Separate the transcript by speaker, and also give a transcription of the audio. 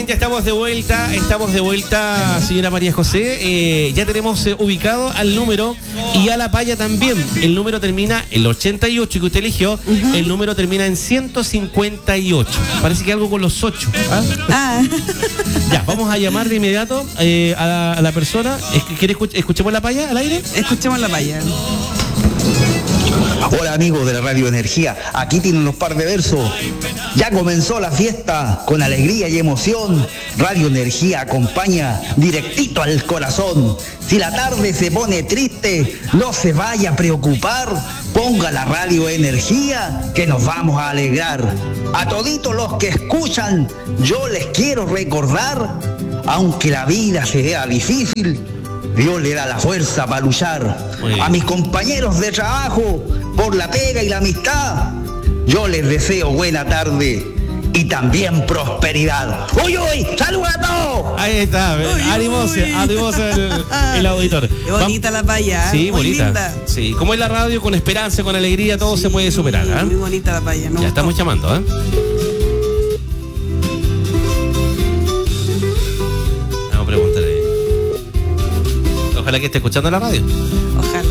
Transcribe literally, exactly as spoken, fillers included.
Speaker 1: bien, ya estamos de vuelta, estamos de vuelta, señora María José. Eh, ya tenemos eh, ubicado al número y a la palla también. El número termina en el ochenta y ocho que usted eligió, uh-huh. El número termina en ciento cincuenta y ocho. Parece que algo con los ocho. ¿Ah? Ah. Ya, vamos a llamar de inmediato eh, a, la, a la persona. ¿Quiere escuch- escuchemos la palla al aire?
Speaker 2: Escuchemos la palla.
Speaker 3: Hola amigos de la Radio Energía, aquí tienen unos par de versos. Ya comenzó la fiesta con alegría y emoción. Radio Energía acompaña directito al corazón. Si la tarde se pone triste, no se vaya a preocupar. Ponga la Radio Energía que nos vamos a alegrar. A toditos los que escuchan, yo les quiero recordar, aunque la vida sea difícil, Dios le da la fuerza para luchar. A mis compañeros de trabajo, por la pega y la amistad, yo les deseo buena tarde y también prosperidad. ¡Uy, uy! ¡Saludos a todos!
Speaker 1: Ahí está, ánimos, ánimos el, el auditor.
Speaker 2: Qué bonita la paya, ¿eh?
Speaker 1: Sí,
Speaker 2: muy
Speaker 1: bonita.
Speaker 2: Linda.
Speaker 1: Sí, como es la radio, con esperanza, con alegría, todo sí, se puede superar. ¿eh?
Speaker 2: Muy bonita la paya.
Speaker 1: Ya estamos llamando, ¿eh? Vamos a preguntarle. Ojalá que esté escuchando la radio.